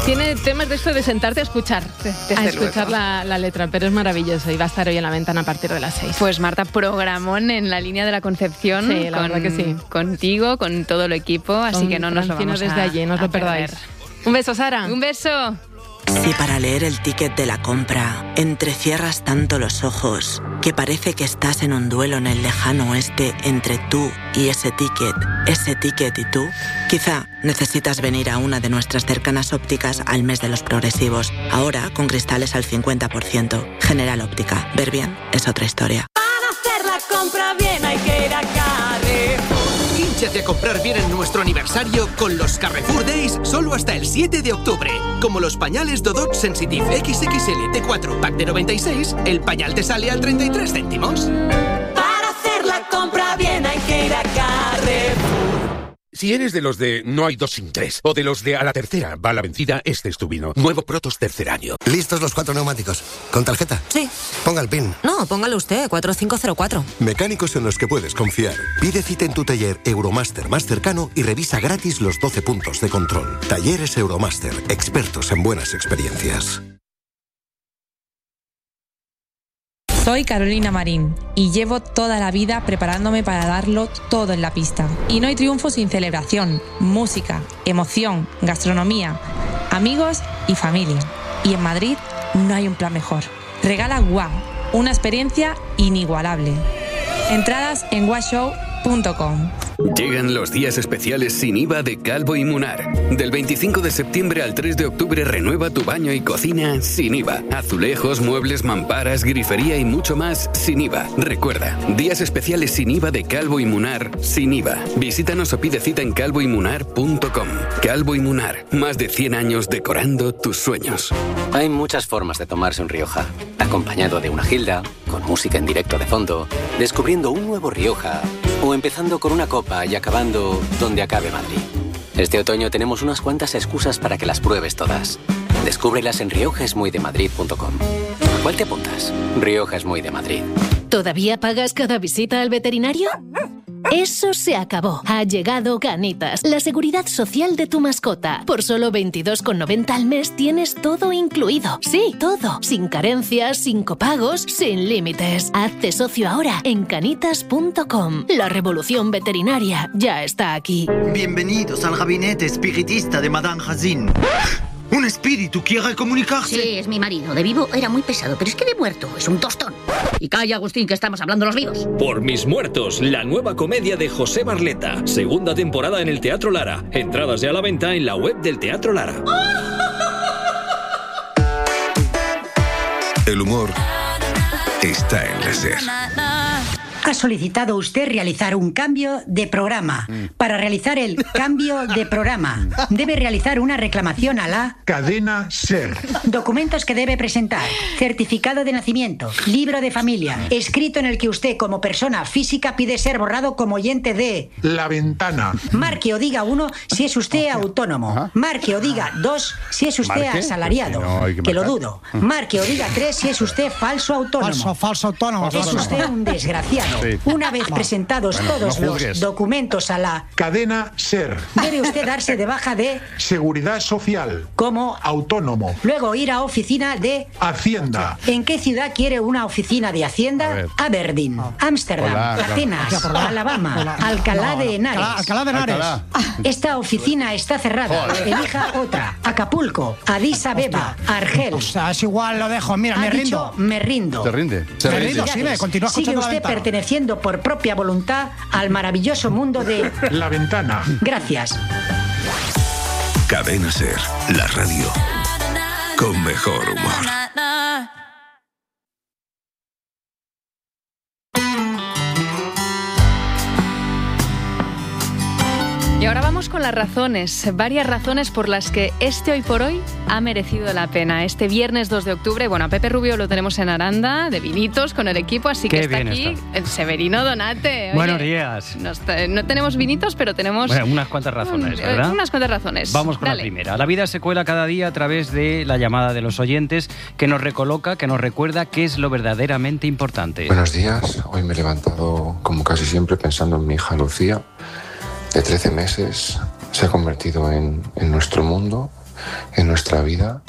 Tiene temas de esto de sentarte a escuchar, la letra, pero es maravilloso y va a estar hoy en La Ventana a partir de las 6. Pues Marta, programón en la línea de la Concepción. Sí, la verdad que sí. Contigo, con todo el equipo, así que no nos lo vamos desde allí, no os lo perdáis. Un beso, Sara. Un beso. Si para leer el ticket de la compra entrecierras tanto los ojos que parece que estás en un duelo en el lejano oeste entre tú y ese ticket y tú, quizá necesitas venir a una de nuestras cercanas ópticas al mes de los progresivos, ahora con cristales al 50%. General Óptica. Ver bien es otra historia. Para hacer la compra bien hay que ir a Carrefour. Hínchate a comprar bien en nuestro aniversario con los Carrefour Days solo hasta el 7 de octubre. Como los pañales Dodot Sensitive XXL T4 Pack de 96, el pañal te sale a 33 céntimos. Para hacer la compra bien hay que ir a Carrefour. Si eres de los de no hay 2 sin 3 o de los de a la tercera va la vencida, este es tu vino. Nuevo Protos tercer año. ¿Listos los 4 neumáticos? ¿Con tarjeta? Sí. Ponga el PIN. No, póngalo usted, 4504. Mecánicos en los que puedes confiar. Pide cita en tu taller Euromaster más cercano y revisa gratis los 12 puntos de control. Talleres Euromaster, expertos en buenas experiencias. Soy Carolina Marín y llevo toda la vida preparándome para darlo todo en la pista. Y no hay triunfo sin celebración, música, emoción, gastronomía, amigos y familia. Y en Madrid no hay un plan mejor. Regala Wow, una experiencia inigualable. Entradas en washow.com. Llegan los días especiales sin IVA de Calvo y Munar. Del 25 de septiembre al 3 de octubre renueva tu baño y cocina sin IVA. Azulejos, muebles, mamparas, grifería y mucho más sin IVA. Recuerda, días especiales sin IVA de Calvo y Munar sin IVA. Visítanos o pide cita en calvoymunar.com. Calvo y Munar, más de 100 años decorando tus sueños. Hay muchas formas de tomarse un Rioja. Acompañado de una gilda, con música en directo de fondo, descubriendo un nuevo Rioja, o empezando con una copa y acabando donde acabe Madrid. Este otoño tenemos unas cuantas excusas para que las pruebes todas. Descúbrelas en riojaesmuydemadrid.com. ¿A cuál te apuntas? Rioja es muy de Madrid. ¿Todavía pagas cada visita al veterinario? Eso se acabó. Ha llegado Canitas, la seguridad social de tu mascota. Por solo 22,90 al mes tienes todo incluido. Sí, todo. Sin carencias, sin copagos, sin límites. Hazte socio ahora en canitas.com. La revolución veterinaria ya está aquí. Bienvenidos al gabinete espiritista de Madame Hazin. ¿Un espíritu quiere comunicarse? Sí, es mi marido. De vivo era muy pesado, pero es que de muerto es un tostón. Y calla, Agustín, que estamos hablando los vivos. Por mis muertos, la nueva comedia de José Barleta. Segunda temporada en el Teatro Lara. Entradas ya a la venta en la web del Teatro Lara. El humor está en la SER. Ha solicitado usted realizar un cambio de programa. Para realizar el cambio de programa, debe realizar una reclamación a la cadena SER. Documentos que debe presentar: certificado de nacimiento, libro de familia, escrito en el que usted como persona física pide ser borrado como oyente de La Ventana. Marque o diga 1 si es usted autónomo. Marque o diga 2 si es usted asalariado. Que lo dudo. Marque o diga 3 si es usted falso autónomo. Falso autónomo. Es usted un desgraciado. Sí. Una vez presentados todos los documentos a la cadena SER, debe usted darse de baja de Seguridad Social como autónomo. Luego ir a oficina de Hacienda. ¿En qué ciudad quiere una oficina de Hacienda? Aberdeen, Ámsterdam, Atenas, Alabama, Alcalá de Henares. Alcalá de Henares. Esta oficina está cerrada. Elija otra. Acapulco, Addis Abeba, Argel. O sea, es igual, lo dejo. Mira, me rindo. Me rindo. ¿Te rinde? Me rindo, sí, continúa escuchando. Sigue usted perteneciendo por propia voluntad al maravilloso mundo de La Ventana. Gracias. Cadena SER, la radio con mejor humor. Y ahora vamos con las razones, varias razones por las que este Hoy por Hoy ha merecido la pena. Este viernes 2 de octubre, bueno, a Pepe Rubio lo tenemos en Aranda, de vinitos, con el equipo, así que está aquí el Severino Donate. Oye, buenos días. No tenemos vinitos, pero tenemos... Bueno, unas cuantas razones, ¿verdad? Unas cuantas razones. Vamos con la primera. La vida se cuela cada día a través de la llamada de los oyentes, que nos recoloca, que nos recuerda qué es lo verdaderamente importante. Buenos días. Hoy me he levantado, como casi siempre, pensando en mi hija Lucía, de 13 meses. Se ha convertido en nuestro mundo en nuestra vida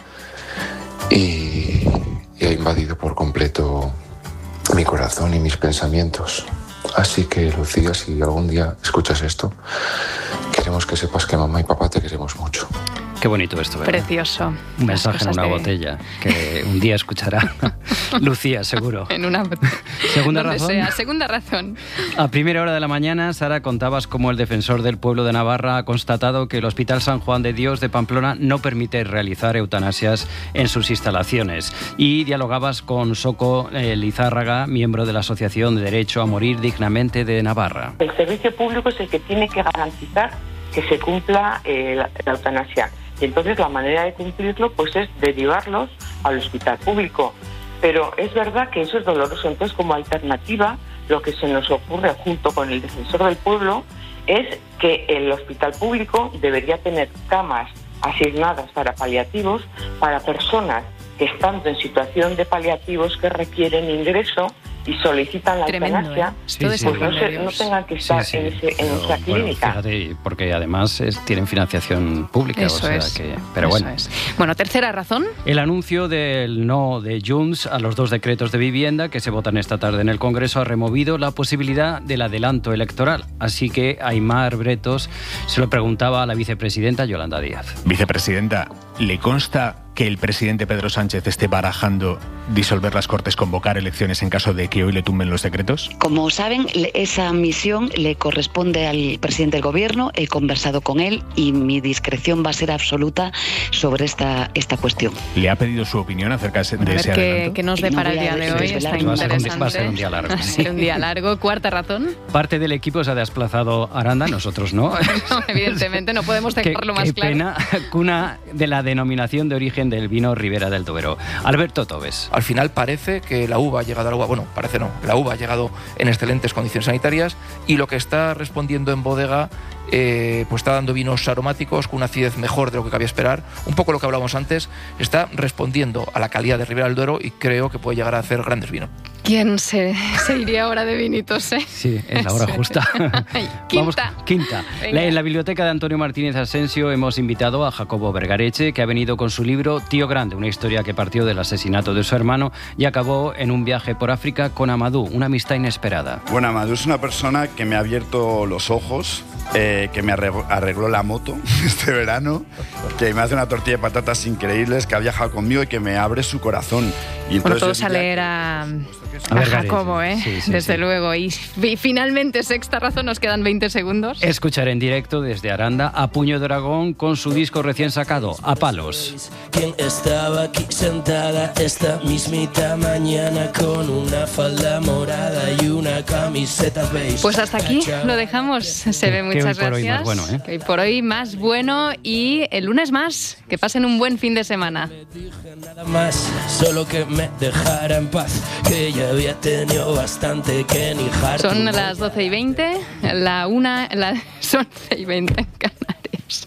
y ha invadido por completo mi corazón y mis pensamientos. Así que, Lucía, si algún día escuchas esto, queremos que sepas que mamá y papá te queremos mucho. Qué bonito esto, ¿verdad? Precioso. Un mensaje en una botella que un día escuchará Lucía, seguro. En una botella. Segunda razón. Segunda razón. A primera hora de la mañana, Sara, contabas cómo el defensor del pueblo de Navarra ha constatado que el Hospital San Juan de Dios de Pamplona no permite realizar eutanasias en sus instalaciones. Y dialogabas con Soco Lizárraga, miembro de la Asociación de Derecho a Morir Dignamente de Navarra. El servicio público es el que tiene que garantizar que se cumpla la eutanasia. Y entonces la manera de cumplirlo pues es derivarlos al hospital público. Pero es verdad que eso es doloroso. Entonces, como alternativa, lo que se nos ocurre junto con el defensor del pueblo es que el hospital público debería tener camas asignadas para paliativos, para personas que estando en situación de paliativos que requieren ingreso y solicitan la eutanasia, pues no tengan que estar en esa clínica. Fíjate, porque además tienen financiación pública. Eso es. Pero bueno. Bueno, tercera razón. El anuncio del no de Junts a los 2 decretos de vivienda que se votan esta tarde en el Congreso ha removido la posibilidad del adelanto electoral. Así que Aimar Bretos se lo preguntaba a la vicepresidenta Yolanda Díaz. Vicepresidenta, ¿le consta que el presidente Pedro Sánchez esté barajando disolver las Cortes, convocar elecciones en caso de que hoy le tumben los decretos? Como saben, esa misión le corresponde al presidente del Gobierno. He conversado con él y mi discreción va a ser absoluta sobre esta cuestión. ¿Le ha pedido su opinión acerca de ese adelanto? ¿Qué nos depara el día de hoy? Está interesante. Va a ser un día largo. Va a ser un día largo. Cuarta razón. Parte del equipo se ha desplazado a Aranda, nosotros no. No, evidentemente, no podemos dejarlo más claro. Qué pena, cuna de la denominación de origen del vino Ribera del Duero. Alberto Tobes. Al final parece que la uva ha llegado al agua. Bueno, parece no. La uva ha llegado en excelentes condiciones sanitarias y lo que está respondiendo en bodega pues está dando vinos aromáticos con una acidez mejor de lo que cabía esperar. Un poco lo que hablábamos antes, está respondiendo a la calidad de Ribera del Duero y creo que puede llegar a hacer grandes vinos. ¿Quién se iría ahora de vinitos, Sí, es la hora justa. Quinta. En la biblioteca de Antonio Martínez Asensio hemos invitado a Jacobo Vergareche, que ha venido con su libro Tío Grande, una historia que partió del asesinato de su hermano y acabó en un viaje por África con Amadou, una amistad inesperada. Bueno, Amadou es una persona que me ha abierto los ojos, que me arregló la moto este verano, que me hace una tortilla de patatas increíbles, que ha viajado conmigo y que me abre su corazón. Y bueno, todos a leer a Jacobo, desde luego. Y finalmente, sexta razón, nos quedan 20 segundos. Escuchar en directo desde Aranda a Puño de Dragón con su disco recién sacado, A Palos. ¿Quién estaba aquí sentada esta mismita mañana con una falda morada y una camiseta beige? Pues hasta aquí lo dejamos. Se ve, muchas gracias. Hoy más bueno, Que hoy por hoy más bueno y el lunes más. Que pasen un buen fin de semana. Nada más, solo que me dejara en paz, que ya había tenido bastante que ni harto. Son las 12:20, son 11:20 en Canarias.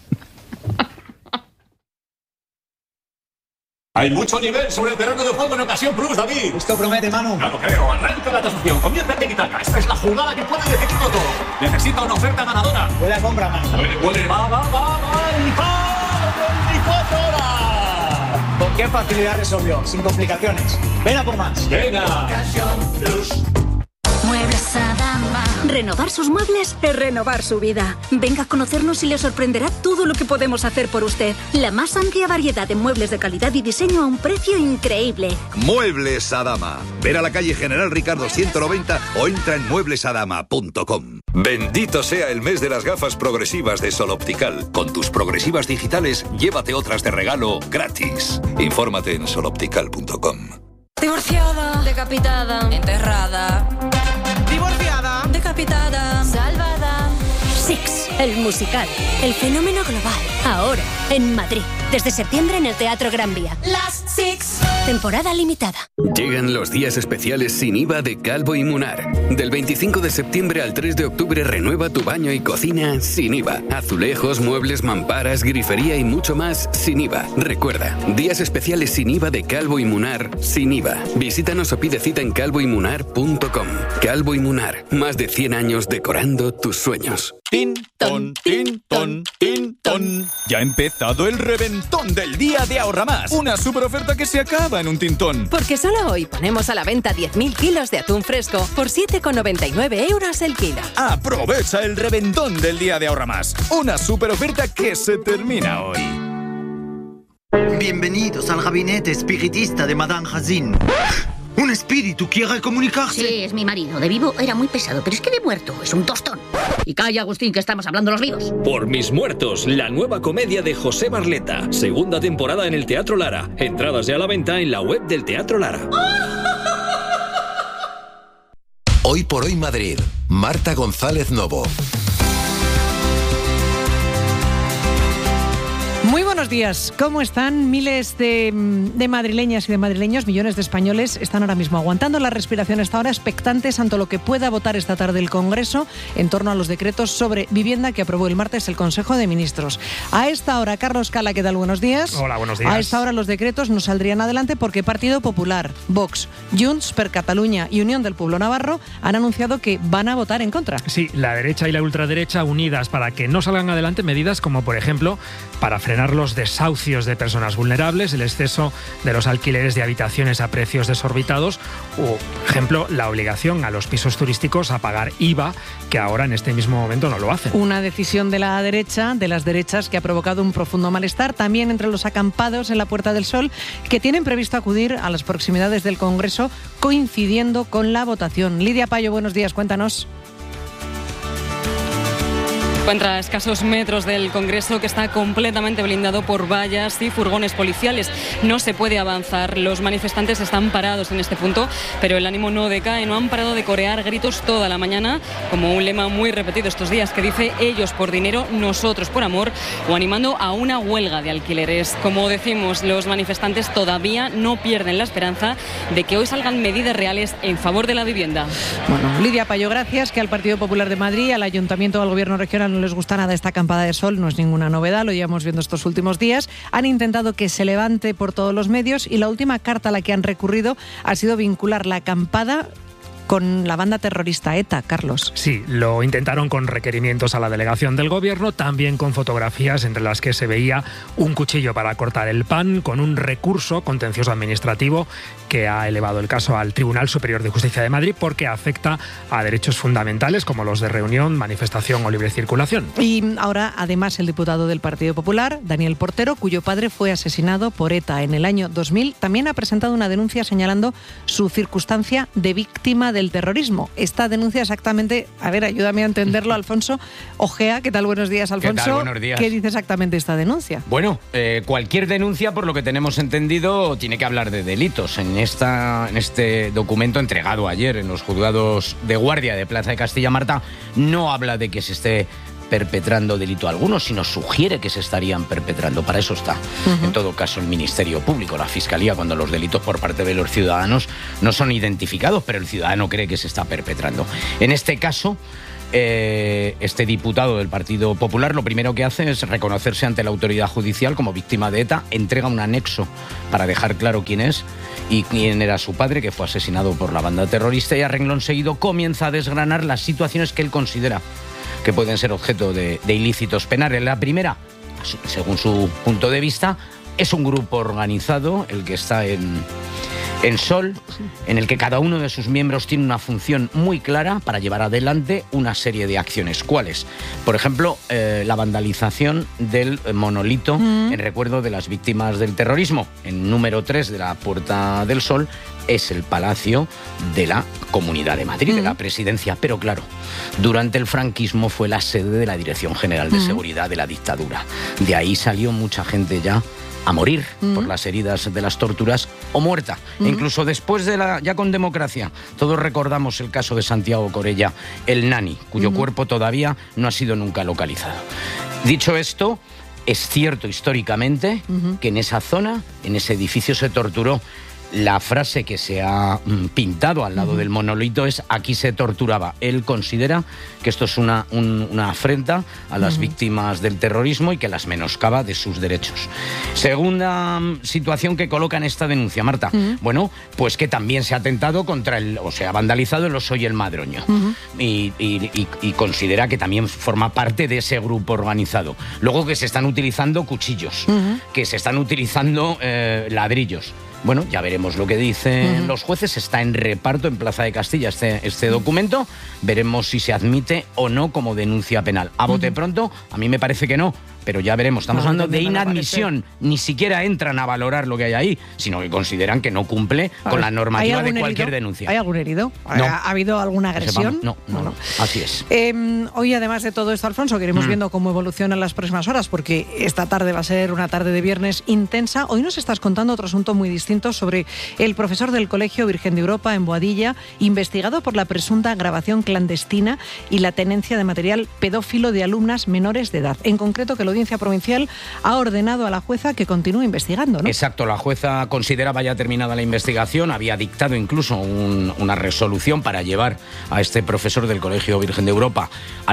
Hay mucho nivel sobre el terreno de juego en Ocasión Plus, David. Esto promete, Manu. No lo creo. Arranca la tasación. Comienza el tiki-taka. Esta es la jugada que puede decidirlo todo. Necesita una oferta ganadora. Buena compra, Manu. Puede. Va. ¡El 24 horas! ¿Con qué facilidad resolvió? Sin complicaciones. Ven a por más. Venga. Ocasión Plus. Muebles Adama. Renovar sus muebles es renovar su vida. Venga a conocernos y le sorprenderá todo lo que podemos hacer por usted. La más amplia variedad de muebles de calidad y diseño a un precio increíble. Muebles Adama. Ven a la calle General Ricardo 190 o entra en mueblesadama.com. Bendito sea el mes de las gafas progresivas de Sol Optical. Con tus progresivas digitales, llévate otras de regalo gratis. Infórmate en soloptical.com. Divorciada, decapitada, enterrada. Divorciada, decapitada, salvada. Six, el musical, el fenómeno global. Ahora, en Madrid. Desde septiembre en el Teatro Gran Vía. Last Six. Temporada limitada. Llegan los días especiales sin IVA de Calvo y Munar. Del 25 de septiembre al 3 de octubre renueva tu baño y cocina sin IVA. Azulejos, muebles, mamparas, grifería y mucho más sin IVA. Recuerda, días especiales sin IVA de Calvo y Munar sin IVA. Visítanos o pide cita en calvoymunar.com. Calvo y Munar, más de 100 años decorando tus sueños. Tintón, tintón, tintón. Ya ha empezado el reventón del día de Ahorra Más. Una super oferta que se acaba en un tintón. Porque solo hoy ponemos a la venta 10.000 kilos de atún fresco por 7,99 € el kilo. Aprovecha el reventón del día de Ahorra Más. Una super oferta que se termina hoy. Bienvenidos al gabinete espiritista de Madame Hazin. ¿Un espíritu quiere comunicarse? Sí, es mi marido. De vivo era muy pesado, pero es que de muerto es un tostón. Y calla, Agustín, que estamos hablando los vivos. Por mis muertos, la nueva comedia de José Barleta. Segunda temporada en el Teatro Lara. Entradas ya a la venta en la web del Teatro Lara. Hoy por hoy Madrid. Marta González Novo. Muy buenos días. ¿Cómo están? Miles de madrileñas y de madrileños, millones de españoles, están ahora mismo aguantando la respiración hasta ahora, expectantes ante lo que pueda votar esta tarde el Congreso en torno a los decretos sobre vivienda que aprobó el martes el Consejo de Ministros. A esta hora, Carlos Cala, ¿qué tal? Buenos días. Hola, buenos días. A esta hora los decretos no saldrían adelante porque Partido Popular, Vox, Junts per Catalunya y Unión del Pueblo Navarro han anunciado que van a votar en contra. Sí, la derecha y la ultraderecha unidas para que no salgan adelante medidas como, por ejemplo, para frenar los desahucios de personas vulnerables, el exceso de los alquileres de habitaciones a precios desorbitados o, por ejemplo, la obligación a los pisos turísticos a pagar IVA, que ahora en este mismo momento no lo hacen. Una decisión de la derecha, de las derechas, que ha provocado un profundo malestar también entre los acampados en la Puerta del Sol, que tienen previsto acudir a las proximidades del Congreso coincidiendo con la votación. Lidia Payo, buenos días, cuéntanos. Encuentra a escasos metros del Congreso, que está completamente blindado por vallas y furgones policiales. No se puede avanzar. Los manifestantes están parados en este punto, pero el ánimo no decae. No han parado de corear gritos toda la mañana, como un lema muy repetido estos días que dice: ellos por dinero, nosotros por amor, o animando a una huelga de alquileres. Como decimos, los manifestantes todavía no pierden la esperanza de que hoy salgan medidas reales en favor de la vivienda. Bueno, Lidia Payo, gracias. Que al Partido Popular de Madrid, al Ayuntamiento o al Gobierno regional no les gusta nada esta acampada de sol, no es ninguna novedad, lo llevamos viendo estos últimos días. Han intentado que se levante por todos los medios y la última carta a la que han recurrido ha sido vincular la acampada con la banda terrorista ETA, Carlos. Sí, lo intentaron con requerimientos a la delegación del gobierno, también con fotografías entre las que se veía un cuchillo para cortar el pan, con un recurso contencioso administrativo que ha elevado el caso al Tribunal Superior de Justicia de Madrid porque afecta a derechos fundamentales como los de reunión, manifestación o libre circulación. Y ahora, además, el diputado del Partido Popular, Daniel Portero, cuyo padre fue asesinado por ETA en el año 2000, también ha presentado una denuncia señalando su circunstancia de víctima del terrorismo. Esta denuncia exactamente, a ver, ayúdame a entenderlo, Alfonso Ojea. ¿Qué tal? Buenos días, Alfonso. ¿Qué tal? Buenos días. ¿Qué dice exactamente esta denuncia? Bueno, cualquier denuncia, por lo que tenemos entendido, tiene que hablar de delitos. En este documento entregado ayer en los juzgados de guardia de Plaza de Castilla Marta, no habla de que se esté perpetrando delito alguno, sino sugiere que se estarían perpetrando. Para eso está, en todo caso, el Ministerio Público, la Fiscalía, cuando los delitos por parte de los ciudadanos no son identificados, pero el ciudadano cree que se está perpetrando. En este caso, este diputado del Partido Popular lo primero que hace es reconocerse ante la autoridad judicial como víctima de ETA, entrega un anexo para dejar claro quién es y quién era su padre, que fue asesinado por la banda terrorista, y a renglón seguido comienza a desgranar las situaciones que él considera que pueden ser objeto de ilícitos penales. La primera, según su punto de vista, es un grupo organizado, el que está en Sol, en el que cada uno de sus miembros tiene una función muy clara para llevar adelante una serie de acciones. ¿Cuáles? Por ejemplo, la vandalización del monolito en recuerdo de las víctimas del terrorismo. En número 3 de la Puerta del Sol es el Palacio de la Comunidad de Madrid, de la Presidencia. Pero claro, durante el franquismo fue la sede de la Dirección General de Seguridad de la dictadura. De ahí salió mucha gente ya a morir por las heridas de las torturas o muerta. E incluso después de ya con democracia, todos recordamos el caso de Santiago Corella, el nani, cuyo cuerpo todavía no ha sido nunca localizado. Dicho esto, es cierto históricamente que en esa zona, en ese edificio, se torturó La frase que se ha pintado al lado del monolito es: aquí se torturaba. Él considera que esto es una afrenta a las víctimas del terrorismo y que las menoscaba de sus derechos. Segunda situación que coloca en esta denuncia, Marta. Bueno, pues que también se ha atentado contra se ha vandalizado el Oso y el Madroño. Y considera que también forma parte de ese grupo organizado. Luego que se están utilizando cuchillos, que se están utilizando ladrillos. Bueno, ya veremos lo que dicen los jueces. Está en reparto en Plaza de Castilla este documento. Veremos si se admite o no como denuncia penal. A bote pronto, a mí me parece que no, pero ya veremos. Estamos hablando de inadmisión. Ni siquiera entran a valorar lo que hay ahí, sino que consideran que no cumple con la normativa de cualquier denuncia. ¿Hay algún herido? No. ¿Ha habido alguna agresión? No. Así es. Hoy, además de todo esto, Alfonso, que iremos viendo cómo evolucionan las próximas horas, porque esta tarde va a ser una tarde de viernes intensa. Hoy nos estás contando otro asunto muy distinto sobre el profesor del Colegio Virgen de Europa en Boadilla, investigado por la presunta grabación clandestina y la tenencia de material pedófilo de alumnas menores de edad. En concreto, que la Audiencia Provincial ha ordenado a la jueza que continúe investigando, ¿no? Exacto, la jueza consideraba ya terminada la investigación, había dictado incluso una resolución para llevar a este profesor del Colegio Virgen de Europa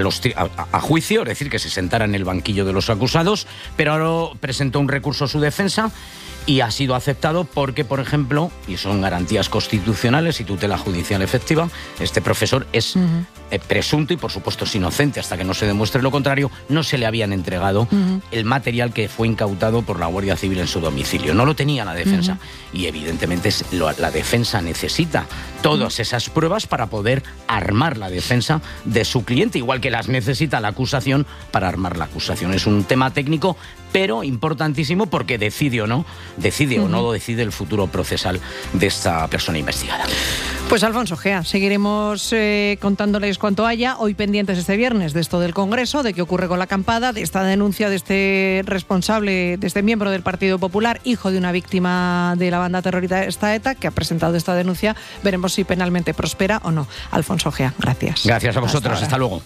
a juicio, es decir, que se sentara en el banquillo de los acusados, pero ahora presentó un recurso a su defensa y ha sido aceptado porque, por ejemplo, y son garantías constitucionales y tutela judicial efectiva, este profesor es presunto y, por supuesto, es inocente hasta que no se demuestre lo contrario. No se le habían entregado el material que fue incautado por la Guardia Civil en su domicilio. No lo tenía la defensa y, evidentemente, la defensa necesita todas esas pruebas para poder armar la defensa de su cliente, igual que las necesita la acusación para armar la acusación. Es un tema técnico, pero importantísimo porque decide o no decide el futuro procesal de esta persona investigada. Pues Alfonso Gea, seguiremos contándoles cuanto haya. Hoy pendientes este viernes de esto del Congreso, de qué ocurre con la acampada, de esta denuncia de este responsable, de este miembro del Partido Popular, hijo de una víctima de la banda terrorista ETA, que ha presentado esta denuncia. Veremos si penalmente prospera o no. Alfonso Gea, gracias. Gracias a vosotros, hasta luego.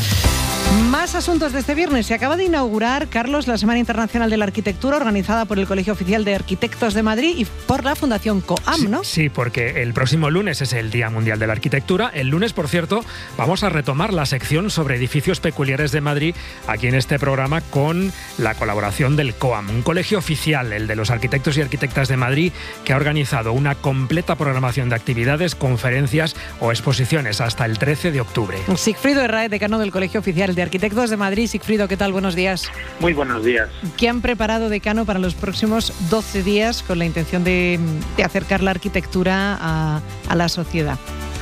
Más asuntos de este viernes. Se acaba de inaugurar, Carlos, la Semana Internacional de la Arquitectura, organizada por el Colegio Oficial de Arquitectos de Madrid y por la Fundación COAM, ¿no? Sí, porque el próximo lunes es el Día Mundial de la Arquitectura. El lunes, por cierto, vamos a retomar la sección sobre edificios peculiares de Madrid aquí en este programa con la colaboración del COAM, un colegio oficial, el de los arquitectos y arquitectas de Madrid, que ha organizado una completa programación de actividades, conferencias o exposiciones hasta el 13 de octubre. Sigfrido Herraez, decano del Colegio Oficial de Arquitectos de Madrid. Sigfrido, ¿qué tal? Buenos días. Muy buenos días. ¿Qué han preparado, decano, para los próximos 12 días con la intención de acercar la arquitectura a la sociedad?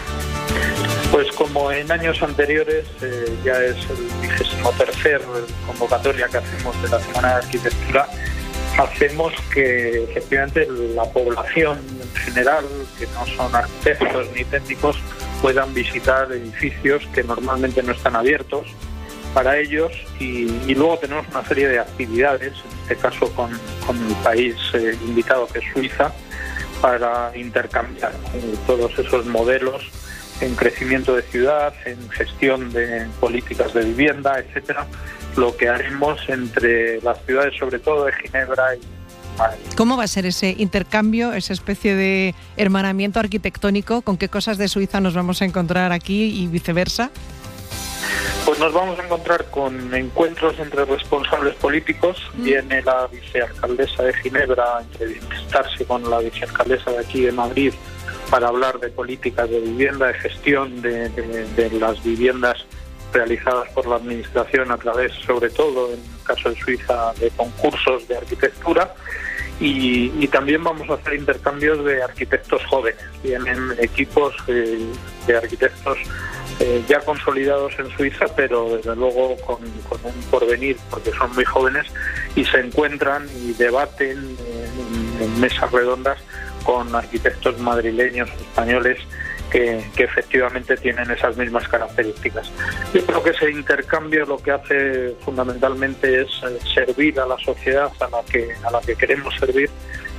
Pues como en años anteriores, ya es el 23ª convocatoria que hacemos de la Semana de Arquitectura, hacemos que efectivamente la población en general, que no son arquitectos ni técnicos, puedan visitar edificios que normalmente no están abiertos para ellos y luego tenemos una serie de actividades, en este caso con el país invitado que es Suiza, para intercambiar todos esos modelos en crecimiento de ciudad, en gestión de políticas de vivienda, etcétera, lo que haremos entre las ciudades, sobre todo de Ginebra y Madrid. ¿Cómo va a ser ese intercambio, esa especie de hermanamiento arquitectónico? ¿Con qué cosas de Suiza nos vamos a encontrar aquí y viceversa? Pues nos vamos a encontrar con encuentros entre responsables políticos. Viene la vicealcaldesa de Ginebra a entrevistarse con la vicealcaldesa de aquí de Madrid para hablar de políticas de vivienda, de gestión de las viviendas realizadas por la administración a través, sobre todo en el caso de Suiza, de concursos de arquitectura. Y también vamos a hacer intercambios de arquitectos jóvenes. Vienen equipos de arquitectos ya consolidados en Suiza, pero desde luego con un porvenir, porque son muy jóvenes, y se encuentran y debaten en mesas redondas con arquitectos madrileños, españoles, que efectivamente tienen esas mismas características. Yo creo que ese intercambio lo que hace fundamentalmente es servir a la sociedad a la que queremos servir,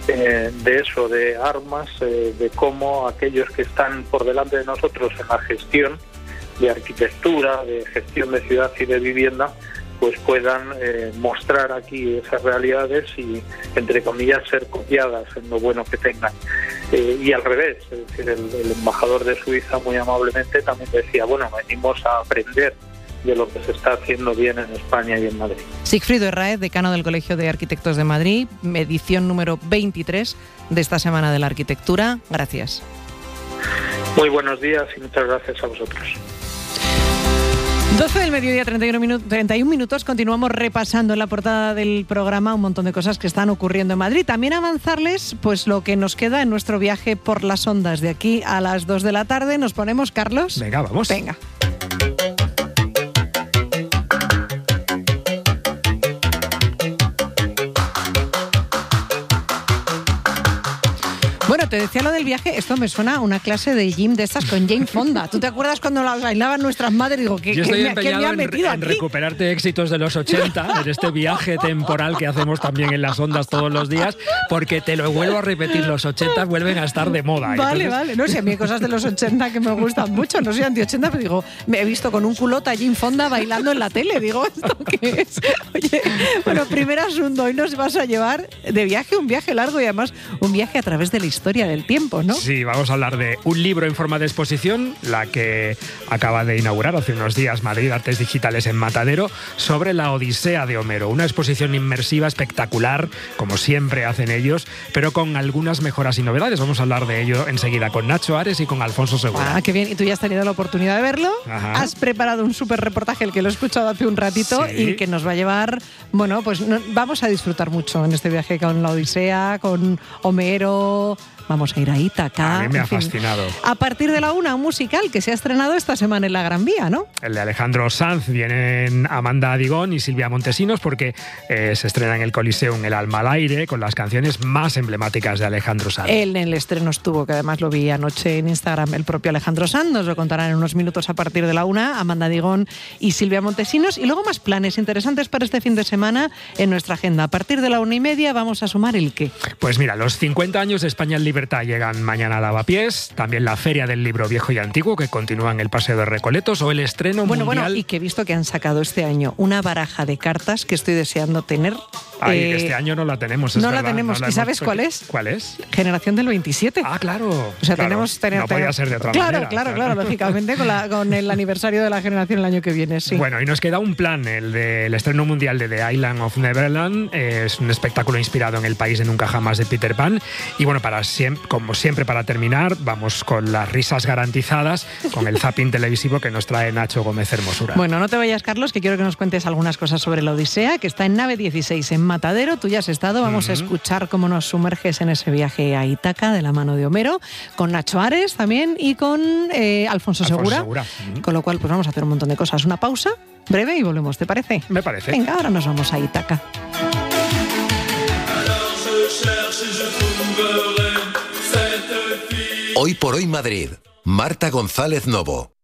de armas, de cómo aquellos que están por delante de nosotros en la gestión de arquitectura, de gestión de ciudad y de vivienda, pues puedan mostrar aquí esas realidades y, entre comillas, ser copiadas en lo bueno que tengan. Y al revés, es decir, el embajador de Suiza muy amablemente también decía, bueno, venimos a aprender de lo que se está haciendo bien en España y en Madrid. Sigfrido Herráez, decano del Colegio de Arquitectos de Madrid, edición número 23 de esta Semana de la Arquitectura. Gracias. Muy buenos días y muchas gracias a vosotros. 12 del mediodía, 31 minutos. Continuamos repasando en la portada del programa un montón de cosas que están ocurriendo en Madrid. También avanzarles pues lo que nos queda en nuestro viaje por las ondas. De aquí a las 2 de la tarde nos ponemos, Carlos. Venga, vamos. Venga. Bueno, te decía lo del viaje, esto me suena a una clase de gym de estas con Jane Fonda. ¿Tú te acuerdas cuando las bailaban nuestras madres? Digo, ¿qué me ha metido en recuperarte éxitos de los 80, en este viaje temporal que hacemos también en las ondas todos los días, porque te lo vuelvo a repetir, los 80 vuelven a estar de moda. Vale, Entonces... vale. No sé, a mí hay cosas de los 80 que me gustan mucho. No soy anti-80, pero digo, me he visto con un culota a Jane Fonda bailando en la tele. Digo, ¿esto qué es? Oye, bueno, primer asunto, hoy nos vas a llevar de viaje, un viaje largo y además un viaje a través de la historia del tiempo, ¿no? Sí, vamos a hablar de un libro en forma de exposición, la que acaba de inaugurar hace unos días Madrid Artes Digitales en Matadero, sobre la Odisea de Homero. Una exposición inmersiva, espectacular, como siempre hacen ellos, pero con algunas mejoras y novedades. Vamos a hablar de ello enseguida con Nacho Ares y con Alfonso Segura. Ah, qué bien. ¿Y tú ya has tenido la oportunidad de verlo? Ajá. Has preparado un súper reportaje, el que lo he escuchado hace un ratito, sí, y que nos va a llevar, bueno, pues vamos a disfrutar mucho en este viaje con la Odisea, con Homero. Vamos a ir a Ítaca. A mí me ha fascinado. A partir de la 1, un musical que se ha estrenado esta semana en la Gran Vía, ¿no? El de Alejandro Sanz. Vienen Amanda Adigón y Silvia Montesinos porque se estrena en el Coliseum El alma al aire con las canciones más emblemáticas de Alejandro Sanz. Él en el estreno estuvo, que además lo vi anoche en Instagram, el propio Alejandro Sanz. Nos lo contarán en unos minutos a partir de la 1, Amanda Adigón y Silvia Montesinos. Y luego más planes interesantes para este fin de semana en nuestra agenda. A partir de la 1:30 vamos a sumar el qué. Pues mira, los 50 años de España en Libertad llegan mañana a Lavapiés, también la Feria del Libro Viejo y Antiguo que continúa en el Paseo de Recoletos o el estreno mundial... Bueno, y que he visto que han sacado este año una baraja de cartas que estoy deseando tener. Que este año no la tenemos, No verdad, la tenemos. ¿Y sabes cuál es? ¿Cuál es? Generación del 27. Ah, claro. O sea, claro. tenemos... No podía ser de otra manera. Claro, lógicamente, con el aniversario de la generación el año que viene, sí. Bueno, y nos queda un plan, el del estreno mundial de The Island of Neverland. Es un espectáculo inspirado en El país de nunca jamás de Peter Pan. Y bueno, como siempre, para terminar, vamos con las risas garantizadas, con el zapping televisivo que nos trae Nacho Gómez Hermosura. Bueno, no te vayas, Carlos, que quiero que nos cuentes algunas cosas sobre la Odisea, que está en nave 16 en Matadero. Tú ya has estado, vamos a escuchar cómo nos sumerges en ese viaje a Ítaca de la mano de Homero, con Nacho Ares también y con Alfonso Segura. Con lo cual, pues vamos a hacer un montón de cosas. Una pausa breve y volvemos, ¿te parece? Me parece. Venga, ahora nos vamos a Ítaca. Hoy por hoy Madrid. Marta González Novo.